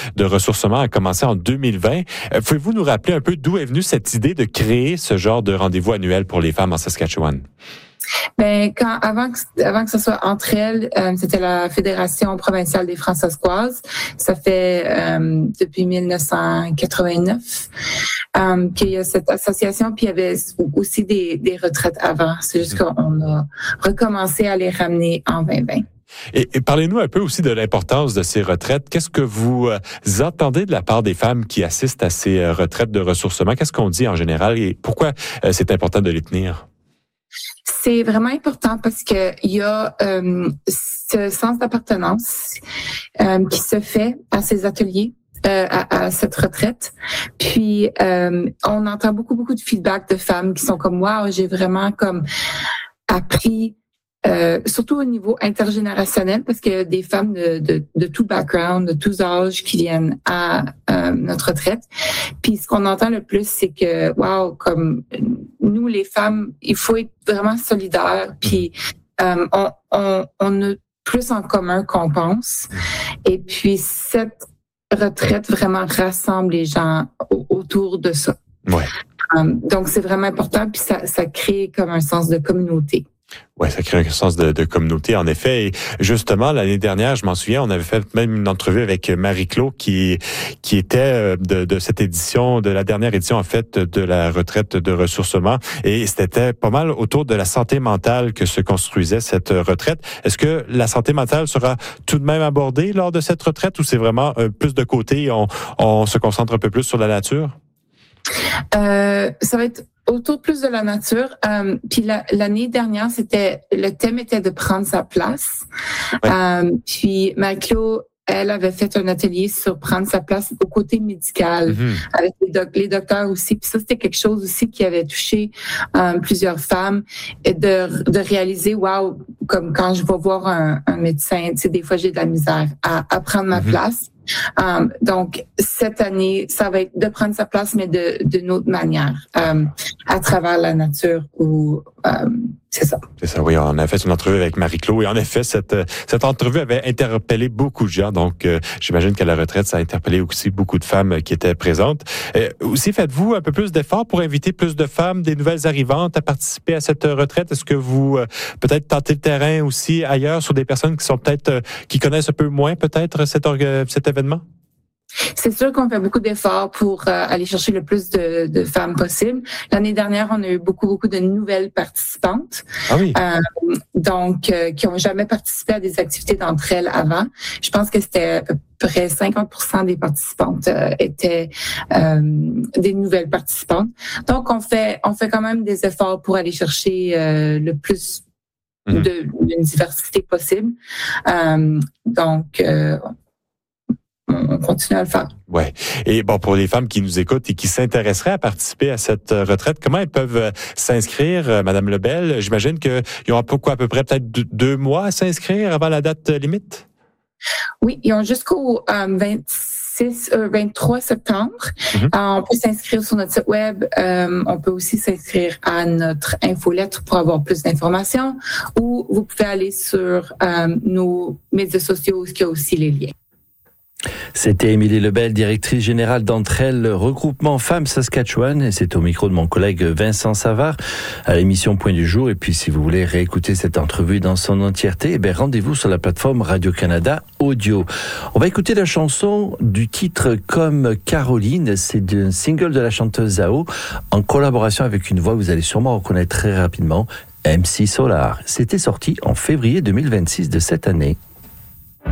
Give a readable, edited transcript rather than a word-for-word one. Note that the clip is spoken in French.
de ressourcement a commencé en 2020. Pouvez-vous nous rappeler un peu d'où est venue cette idée de créer ce genre de rendez-vous annuel pour les femmes en Saskatchewan? Avant que ce soit entre elles, c'était la Fédération provinciale des Françoisoises. Ça fait depuis 1989 qu'il y a cette association. Puis il y avait aussi des retraites avant. C'est juste qu'on a recommencé à les ramener en 2020. Et parlez-nous un peu aussi de l'importance de ces retraites. Qu'est-ce que vous entendez de la part des femmes qui assistent à ces retraites de ressourcement? Qu'est-ce qu'on dit en général et pourquoi c'est important de les tenir? C'est vraiment important parce que il y a ce sens d'appartenance qui se fait à ces ateliers, à cette retraite. Puis on entend beaucoup de feedback de femmes qui sont comme wow, j'ai vraiment comme appris. Surtout au niveau intergénérationnel, parce qu'il y a des femmes de tout background, de tous âges qui viennent à notre retraite. Puis ce qu'on entend le plus, c'est que, wow, comme nous les femmes, il faut être vraiment solidaires. Puis on a plus en commun qu'on pense. Et puis cette retraite vraiment rassemble les gens autour de ça. Ouais. Donc c'est vraiment important. Puis ça crée comme un sens de communauté. Ouais, ça crée un sens de communauté, en effet. Et justement, l'année dernière, je m'en souviens, on avait fait même une entrevue avec Marie-Claude qui était de cette édition, de la dernière édition, en fait, de la retraite de ressourcement. Et c'était pas mal autour de la santé mentale que se construisait cette retraite. Est-ce que la santé mentale sera tout de même abordée lors de cette retraite ou c'est vraiment plus de côté et on se concentre un peu plus sur la nature? Ça va être autour plus de la nature. Puis l'année dernière, le thème était de prendre sa place. Ouais. Puis Marie-Claude, elle avait fait un atelier sur prendre sa place au côté médical, avec les docteurs aussi. Puis ça, c'était quelque chose aussi qui avait touché plusieurs femmes, et de réaliser, wow, comme quand je vais voir un médecin, tu sais, des fois j'ai de la misère à prendre ma place. Donc, cette année, ça va être de prendre sa place, mais d'une autre manière, à travers la nature ou c'est ça. C'est ça, oui. On a fait une entrevue avec Marie-Claude et en effet, cette entrevue avait interpellé beaucoup de gens. Donc, j'imagine qu'à la retraite, ça a interpellé aussi beaucoup de femmes qui étaient présentes. Aussi, faites-vous un peu plus d'efforts pour inviter plus de femmes, des nouvelles arrivantes à participer à cette retraite? Est-ce que vous, peut-être, tentez le terrain aussi ailleurs sur des personnes qui sont peut-être, qui connaissent un peu moins peut-être cet événement? C'est sûr qu'on fait beaucoup d'efforts pour aller chercher le plus de femmes possible. L'année dernière, on a eu beaucoup de nouvelles participantes. Ah oui. Donc, qui ont jamais participé à des activités d'entre elles avant. Je pense que c'était à peu près 50% des participantes étaient des nouvelles participantes. Donc, on fait quand même des efforts pour aller chercher le plus d'une diversité possible. Donc, on continue à le faire. Ouais. Et bon, pour les femmes qui nous écoutent et qui s'intéresseraient à participer à cette retraite, comment elles peuvent s'inscrire, Madame Lebel? J'imagine qu'ils ont à peu près peut-être 2 mois à s'inscrire avant la date limite? Oui, ils ont jusqu'au 23 septembre. On peut s'inscrire sur notre site web. On peut aussi s'inscrire à notre infolettre pour avoir plus d'informations. Ou vous pouvez aller sur nos médias sociaux où il y a aussi les liens. C'était Émilie Lebel, directrice générale d'Entre elles, regroupement Femmes Saskatchewan. Et c'est au micro de mon collègue Vincent Savard à l'émission Point du Jour. Et puis, si vous voulez réécouter cette entrevue dans son entièreté, rendez-vous sur la plateforme Radio-Canada Audio. On va écouter la chanson du titre Comme Caroline. C'est un single de la chanteuse Zao en collaboration avec une voix que vous allez sûrement reconnaître très rapidement, MC Solar. C'était sorti en février 2026 de cette année.